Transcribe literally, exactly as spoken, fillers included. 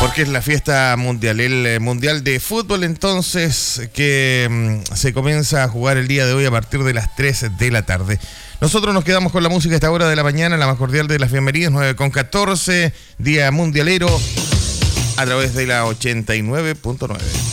Porque es la fiesta mundial, el mundial de fútbol entonces que mmm, se comienza a jugar el día de hoy a partir de las tres de la tarde. Nosotros nos quedamos con la música a esta hora de la mañana, la más cordial de las bienvenidas, nueve con catorce, día mundialero, a través de la ochenta y nueve punto nueve.